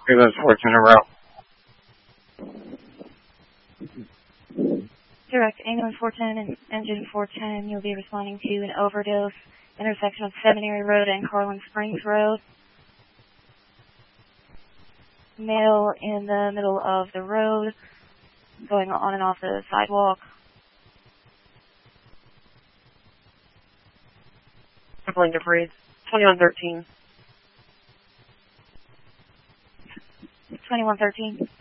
Ambulance 410 en route. Direct Ambulance 410 and Engine 410, you'll be responding to an overdose, intersection of Seminary Road and Carlin Springs Road. Male in the middle of the road, going on and off the sidewalk. Traveling to Breeds, 2113. 2113.